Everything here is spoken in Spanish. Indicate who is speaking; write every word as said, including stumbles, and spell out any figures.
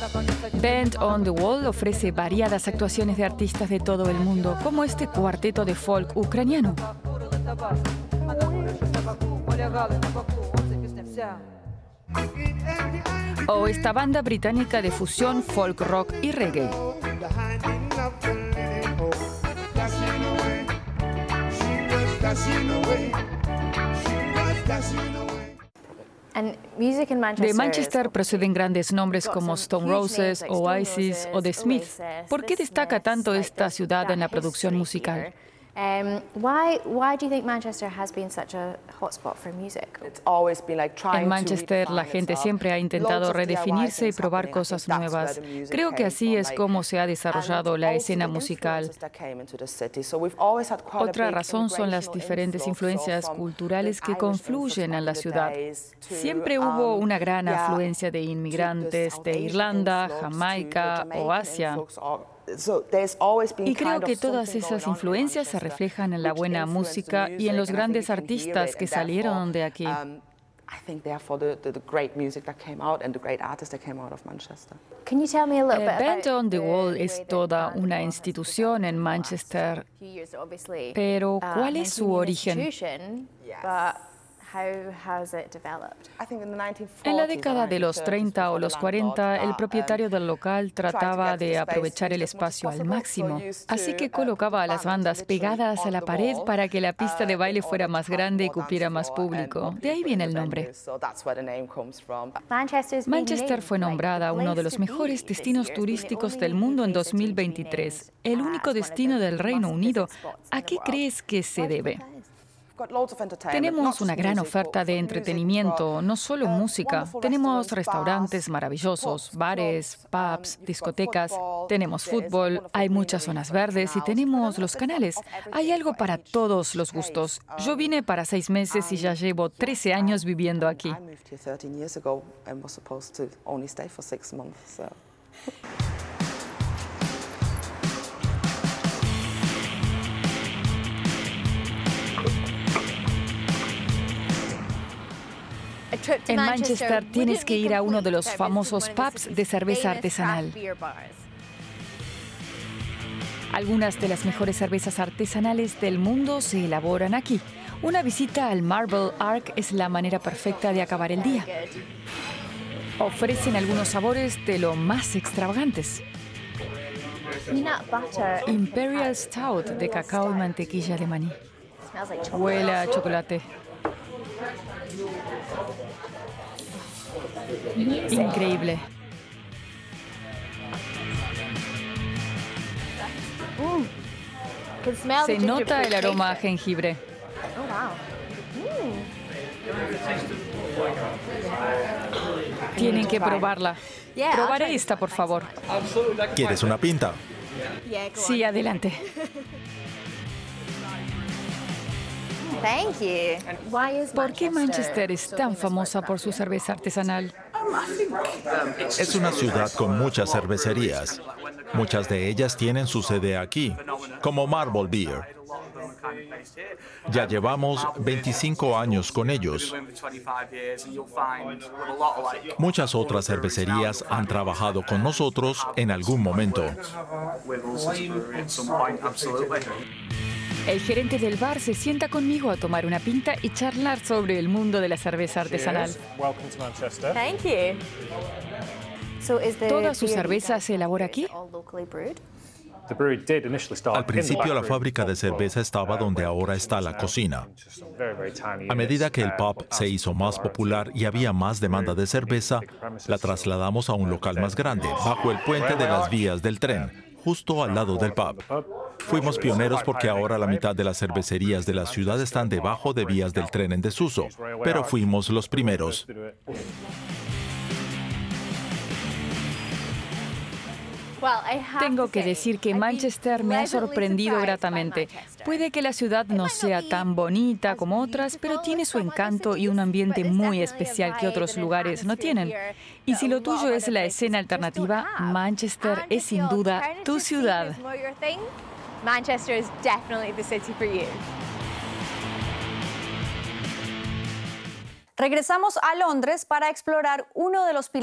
Speaker 1: Band on the Wall ofrece variadas actuaciones de artistas de todo el mundo, como este cuarteto de folk ucraniano. O esta banda británica de fusión folk rock y reggae. De Manchester proceden grandes nombres como Stone Roses, Oasis o The Smiths. ¿Por qué destaca tanto esta ciudad en la producción musical?
Speaker 2: Um, why, why do you think Manchester has been such a hotspot for music?
Speaker 1: En Manchester la gente siempre ha intentado redefinirse y probar cosas nuevas. Creo que así es como se ha desarrollado la escena musical. Otra razón son las diferentes influencias culturales que confluyen en la ciudad. Siempre hubo una gran afluencia de inmigrantes de Irlanda, Jamaica o Asia. Y creo que todas esas influencias se reflejan en la buena música y en los grandes artistas que salieron de aquí. Band on the Wall es toda una institución en Manchester, pero ¿cuál es su origen? En la década de los treinta o los cuarenta, el propietario del local trataba de aprovechar el espacio al máximo, así que colocaba a las bandas pegadas a la pared para que la pista de baile fuera más grande y cupiera más público. De ahí viene el nombre. Manchester fue nombrada uno de los mejores destinos turísticos del mundo en dos mil veintitrés, el único destino del Reino Unido. ¿A qué crees que se debe? Tenemos una gran oferta de entretenimiento, no solo música. Tenemos restaurantes maravillosos, bares, pubs, discotecas, tenemos fútbol, hay muchas zonas verdes y tenemos los canales. Hay algo para todos los gustos. Yo vine para seis meses y ya llevo trece años viviendo aquí. En Manchester tienes que ir a uno de los famosos pubs de cerveza artesanal. Algunas de las mejores cervezas artesanales del mundo se elaboran aquí. Una visita al Marble Arch es la manera perfecta de acabar el día. Ofrecen algunos sabores de lo más extravagantes. Imperial Stout de cacao y mantequilla de maní. Huele a chocolate. Increíble. Se nota el aroma a jengibre. Tienen que probarla. Probaré esta, por favor.
Speaker 3: ¿Quieres una pinta?
Speaker 1: Sí, adelante. ¿Por qué Manchester es tan famosa por su cerveza artesanal?
Speaker 3: Es una ciudad con muchas cervecerías. Muchas de ellas tienen su sede aquí, como Marble Beer. Ya llevamos veinticinco años con ellos. Muchas otras cervecerías han trabajado con nosotros en algún momento.
Speaker 1: El gerente del bar se sienta conmigo a tomar una pinta y charlar sobre el mundo de la cerveza artesanal. ¿Toda su cerveza se elabora aquí?
Speaker 3: Al principio la fábrica de cerveza estaba donde ahora está la cocina. A medida que el pub se hizo más popular y había más demanda de cerveza, la trasladamos a un local más grande, bajo el puente de las vías del tren, justo al lado del pub. Fuimos pioneros porque ahora la mitad de las cervecerías de la ciudad están debajo de vías del tren en desuso, pero fuimos los primeros.
Speaker 1: Tengo que decir que Manchester me ha sorprendido gratamente. Puede que la ciudad no sea tan bonita como otras, pero tiene su encanto y un ambiente muy especial que otros lugares no tienen. Y si lo tuyo es la escena alternativa, Manchester es sin duda tu ciudad.
Speaker 2: Manchester is definitely the city for you.
Speaker 4: Regresamos a Londres para explorar uno de los pilares